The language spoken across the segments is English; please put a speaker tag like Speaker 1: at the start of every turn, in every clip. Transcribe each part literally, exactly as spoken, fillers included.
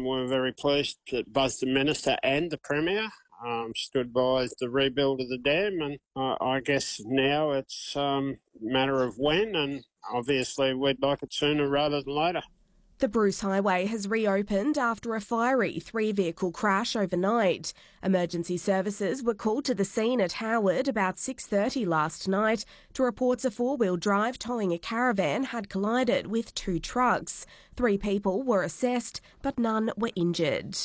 Speaker 1: We're very pleased that both the Minister and the Premier um, stood by the rebuild of the dam, and uh, I guess now it's a um, matter of when, and obviously we'd like it sooner rather than later.
Speaker 2: The Bruce Highway has reopened after a fiery three-vehicle crash overnight. Emergency services were called to the scene at Howard about six thirty last night to reports a four-wheel drive towing a caravan had collided with two trucks. Three people were assessed, but none were injured.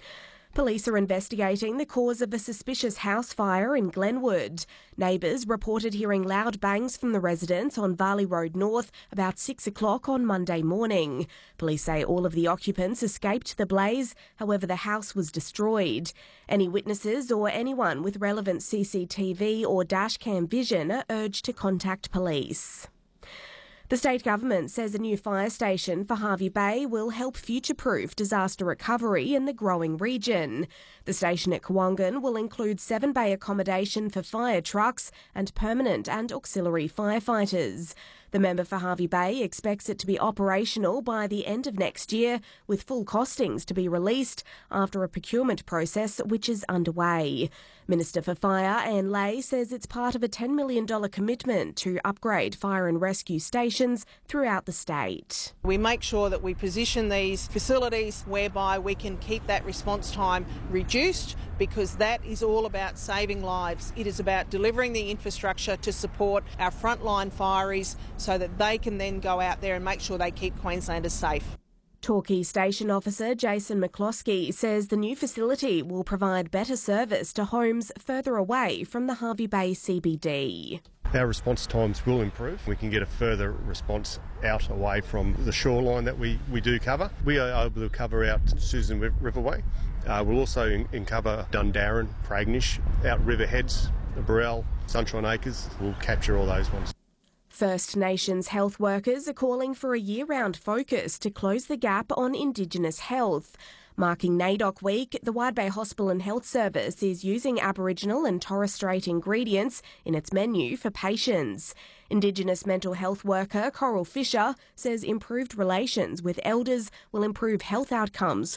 Speaker 2: Police are investigating the cause of a suspicious house fire in Glenwood. Neighbours reported hearing loud bangs from the residents on Varley Road North about six o'clock on Monday morning. Police say all of the occupants escaped the blaze, however the house was destroyed. Any witnesses or anyone with relevant C C T V or dashcam vision are urged to contact police. The state government says a new fire station for Hervey Bay will help future-proof disaster recovery in the growing region. The station at Kawungan will include seven-bay accommodation for fire trucks and permanent and auxiliary firefighters. The member for Hervey Bay expects it to be operational by the end of next year, with full costings to be released after a procurement process which is underway. Minister for Fire, Anne Ley, says it's part of a ten million dollars commitment to upgrade fire and rescue stations throughout the state.
Speaker 3: We make sure that we position these facilities whereby we can keep that response time reduced, because that is all about saving lives. It is about delivering the infrastructure to support our frontline fireys so that they can then go out there and make sure they keep Queenslanders safe.
Speaker 2: Torquay Station Officer Jason McCloskey says the new facility will provide better service to homes further away from the Hervey Bay C B D.
Speaker 4: Our response times will improve. We can get a further response out away from the shoreline that we, we do cover. We are able to cover out Susan Riverway. Uh, we'll also in, in cover Dundarren, Pragnish, out Riverheads, Burrell, Sunshine Acres. We'll capture all those ones.
Speaker 2: First Nations health workers are calling for a year-round focus to close the gap on Indigenous health. Marking NAIDOC Week, the Wide Bay Hospital and Health Service is using Aboriginal and Torres Strait ingredients in its menu for patients. Indigenous mental health worker Coral Fisher says improved relations with elders will improve health outcomes